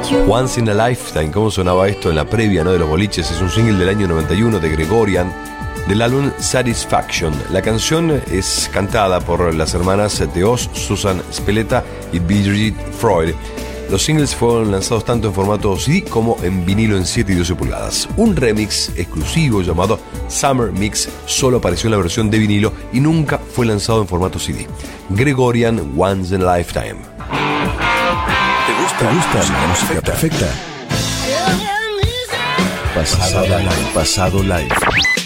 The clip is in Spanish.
Once in a Lifetime, ¿cómo sonaba esto en la previa, no, de los boliches? Es un single del año 91 de Gregorian, del álbum Satisfaction. La canción es cantada por las hermanas The Oz, Susan Speleta y Birgit Freud. Los singles fueron lanzados tanto en formato CD como en vinilo en 7 y 12 pulgadas. Un remix exclusivo llamado Summer Mix solo apareció en la versión de vinilo y nunca fue lanzado en formato CD. Gregorian, Once in a Lifetime. ¿Te gusta la música perfecta? Pasado live.